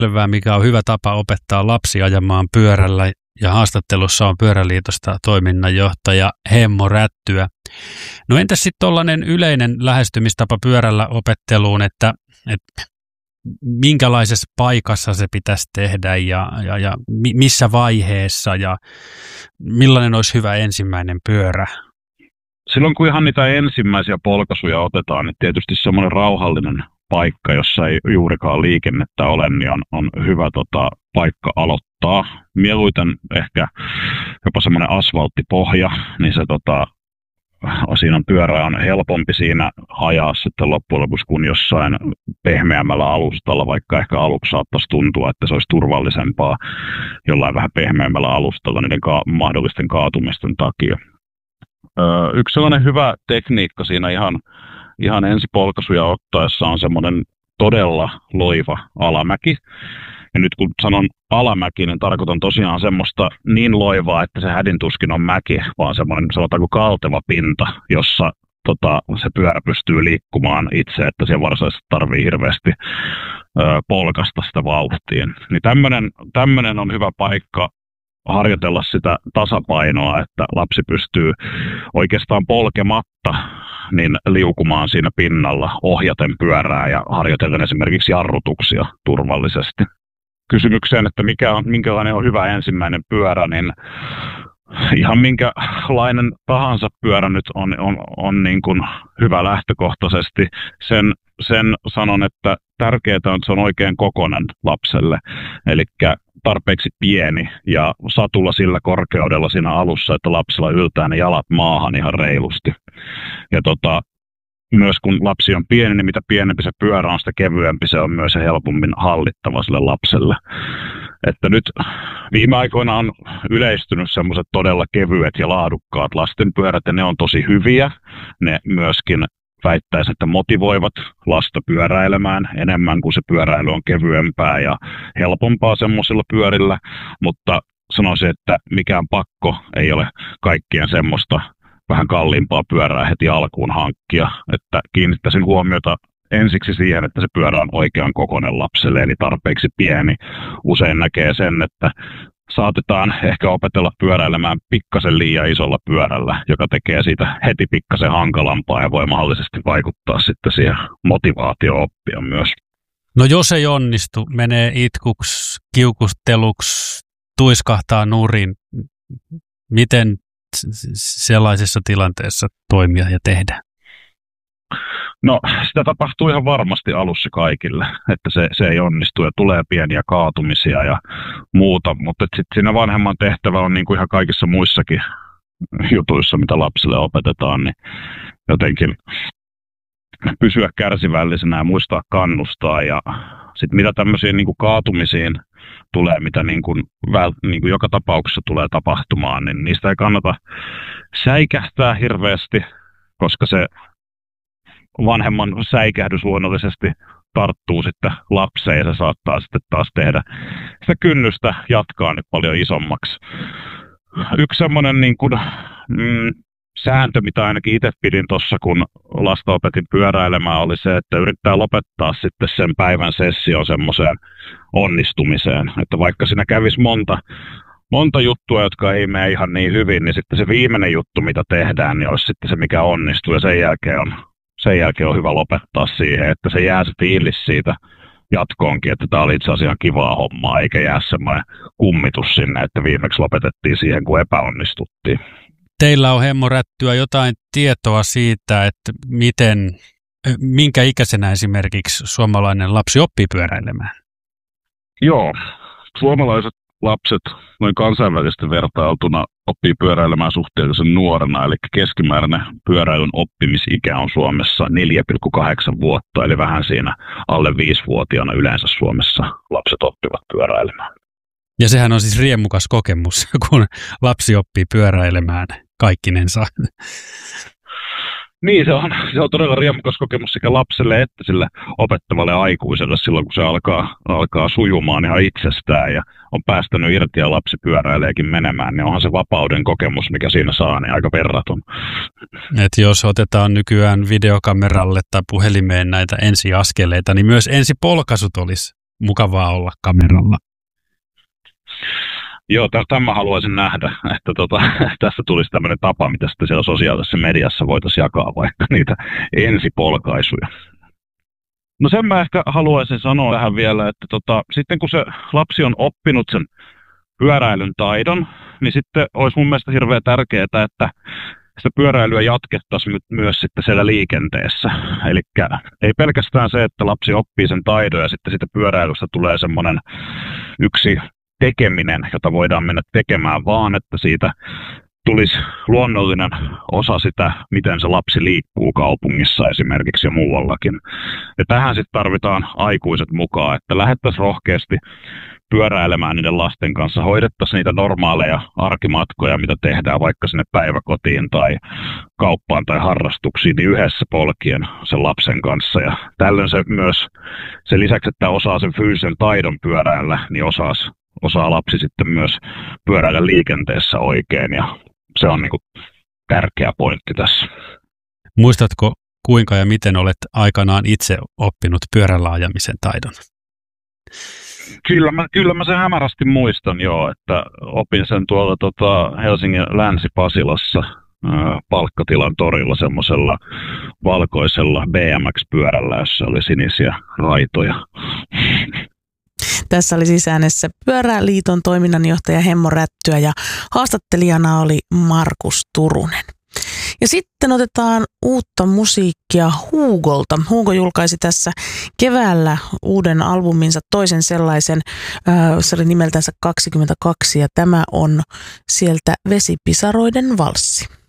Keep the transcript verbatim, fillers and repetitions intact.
selvää, mikä on hyvä tapa opettaa lapsi ajamaan pyörällä. Ja haastattelussa on Pyöräliitosta toiminnanjohtaja Hemmo Rättyä. No entäs sitten tuollainen yleinen lähestymistapa pyörällä opetteluun, että, että minkälaisessa paikassa se pitäisi tehdä ja, ja, ja missä vaiheessa ja millainen olisi hyvä ensimmäinen pyörä? Silloin kun ihan niitä ensimmäisiä polkaisuja otetaan, niin tietysti semmoinen rauhallinen paikka, jossa ei juurikaan liikennettä ole, niin on, on hyvä tota, paikka aloittaa. Mieluiten ehkä jopa semmoinen asfalttipohja, niin se tota, siinä on pyörä on helpompi siinä ajaa sitten loppujen lopuksi kuin jossain pehmeämmällä alustalla, vaikka ehkä aluksi saattaisi tuntua, että se olisi turvallisempaa jollain vähän pehmeämmällä alustalla niiden ka- mahdollisten kaatumisten takia. Öö, yksi sellainen hyvä tekniikka siinä ihan, ihan ensipolkaisuja ottaessa on semmoinen todella loiva alamäki. Ja nyt kun sanon alamäki, niin tarkoitan tosiaan semmoista niin loivaa, että se hädintuskin on mäki, vaan semmoinen sanotaanko kalteva pinta, jossa tota, se pyörä pystyy liikkumaan itse, että siellä varsinaisesti tarvii hirveästi ö, polkasta sitä vauhtiin. Niin tämmöinen, tämmöinen on hyvä paikka harjoitella sitä tasapainoa, että lapsi pystyy oikeastaan polkematta niin liukumaan siinä pinnalla ohjaten pyörää ja harjoitellen esimerkiksi jarrutuksia turvallisesti. Kysymykseen, että mikä on, minkälainen on hyvä ensimmäinen pyörä, niin ihan minkälainen tahansa pyörä nyt on, on, on niin kuin hyvä lähtökohtaisesti. Sen, sen sanon, että tärkeää on, että se on oikein kokoinen lapselle, eli tarpeeksi pieni ja satula sillä korkeudella siinä alussa, että lapsella yltää ne jalat maahan ihan reilusti. Ja tota, myös kun lapsi on pieni, niin mitä pienempi se pyörä on, sitä kevyempi se on myös helpommin hallittava sille lapselle. Että nyt viime aikoina on yleistynyt semmoiset todella kevyet ja laadukkaat lastenpyörät, ja ne on tosi hyviä. Ne myöskin väittäisi, että motivoivat lasta pyöräilemään enemmän, kuin se pyöräily on kevyempää ja helpompaa semmoisilla pyörillä. Mutta sanoisin, että mikään pakko ei ole kaikkien semmoista vähän kalliimpaa pyörää heti alkuun hankkia, että kiinnittäisin huomiota ensiksi siihen, että se pyörä on oikean kokoinen lapselle, eli tarpeeksi pieni. Usein näkee sen, että saatetaan ehkä opetella pyöräilemään pikkasen liian isolla pyörällä, joka tekee siitä heti pikkasen hankalampaa ja voi mahdollisesti vaikuttaa sitten siihen motivaatio-oppia myös. No jos ei onnistu, menee itkuksi, kiukusteluksi, tuiskahtaa nurin, miten sellaisessa tilanteessa toimia ja tehdä? No sitä tapahtuu ihan varmasti alussa kaikille, että se, se ei onnistu ja tulee pieniä kaatumisia ja muuta, mutta sitten siinä vanhemman tehtävä on niin kuin ihan kaikissa muissakin jutuissa, mitä lapsille opetetaan, niin jotenkin pysyä kärsivällisenä ja muistaa kannustaa ja sitten mitä tämmöisiin niin kuin kaatumisiin tulee, mitä niin kuin, väl, niin kuin joka tapauksessa tulee tapahtumaan, niin niistä ei kannata säikähtää hirveästi, koska se vanhemman säikähdys luonnollisesti tarttuu sitten lapseen ja se saattaa sitten taas tehdä sitä kynnystä jatkaa nyt paljon isommaksi. Yksi semmoinen niin kuin, mm, sääntö, mitä ainakin itse pidin tuossa, kun lasta opetin pyöräilemään, oli se, että yrittää lopettaa sitten sen päivän sessio semmoiseen onnistumiseen. Että vaikka siinä kävisi monta, monta juttua, jotka ei mene ihan niin hyvin, niin sitten se viimeinen juttu, mitä tehdään, niin olisi sitten se, mikä onnistuu. Ja sen jälkeen on, sen jälkeen on hyvä lopettaa siihen, että se jää se fiilis siitä jatkoonkin, että tämä oli itse asiassa kivaa hommaa, eikä jää semmoinen kummitus sinne, että viimeksi lopetettiin siihen, kun epäonnistuttiin. Teillä on, Hemmo Rättyä, jotain tietoa siitä, että miten, minkä ikäisenä esimerkiksi suomalainen lapsi oppii pyöräilemään? Joo, suomalaiset lapset noin kansainvälisesti vertailtuna oppii pyöräilemään suhteellisen nuorena, eli keskimääräinen pyöräilyn oppimisikä on Suomessa neljä pilkku kahdeksan vuotta, eli vähän siinä alle viisivuotiaana yleensä Suomessa lapset oppivat pyöräilemään. Ja sehän on siis riemukas kokemus, kun lapsi oppii pyöräilemään kaikkinensa. Niin, se on, se on todella riemukas kokemus sekä lapselle että sille opettavalle aikuiselle silloin, kun se alkaa, alkaa sujumaan ihan itsestään ja on päästänyt irti ja lapsi pyöräileekin menemään, niin onhan se vapauden kokemus, mikä siinä saa, niin aika verraton. Et jos otetaan nykyään videokameralle tai puhelimeen näitä ensiaskeleita, niin myös ensipolkaisut olisi mukavaa olla kameralla. Joo, tämän haluaisin nähdä, että tota, tässä tulisi tämmöinen tapa, mitä sitten siellä sosiaalisessa mediassa voitaisiin jakaa vaikka niitä ensipolkaisuja. No sen mä ehkä haluaisin sanoa tähän vielä, että tota, sitten kun se lapsi on oppinut sen pyöräilyn taidon, niin sitten olisi mun mielestä hirveän tärkeää, että sitä pyöräilyä jatkettaisiin myös sitten siellä liikenteessä. Eli ei pelkästään se, että lapsi oppii sen taidon ja sitten siitä pyöräilystä tulee semmoinen yksi tekeminen, jota voidaan mennä tekemään, vaan että siitä tulisi luonnollinen osa sitä, miten se lapsi liikkuu kaupungissa esimerkiksi ja muuallakin. Ja tähän sitten tarvitaan aikuiset mukaan, että lähettäisiin rohkeasti pyöräilemään niiden lasten kanssa, hoidettaisiin niitä normaaleja arkimatkoja, mitä tehdään vaikka sinne päiväkotiin tai kauppaan tai harrastuksiin, niin yhdessä polkien sen lapsen kanssa. Ja tällöin se myös, sen lisäksi, että osaa sen fyysisen taidon pyöräillä, niin osaisi osaa lapsi sitten myös pyöräillä liikenteessä oikein, ja se on niin kuin tärkeä pointti tässä. Muistatko, kuinka ja miten olet aikanaan itse oppinut pyörällä ajamisen taidon? Kyllä mä, kyllä mä sen hämärästi muistan joo, että opin sen tuolla tota Helsingin Länsi-Pasilassa ää, Palkkatilan torilla semmoisella valkoisella B M X-pyörällä, jossa oli sinisiä raitoja. Tässä oli siis äänessä Pyöräliiton toiminnanjohtaja Hemmo Rättyä ja haastattelijana oli Markus Turunen. Ja sitten otetaan uutta musiikkia Hugolta. Hugo julkaisi tässä keväällä uuden albuminsa, toisen sellaisen, se oli nimeltänsä kaksikymmentäkaksi ja tämä on sieltä Vesipisaroiden valssi.